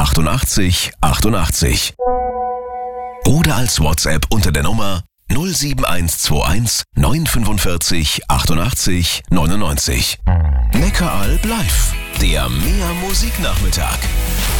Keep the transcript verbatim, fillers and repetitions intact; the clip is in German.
achtundachtzig achtundachtzig. Oder als WhatsApp unter der Nummer null sieben eins zwei eins neun fünf vier achtundachtzig neunundneunzig. Neckaralb live, der Mehr Musiknachmittag.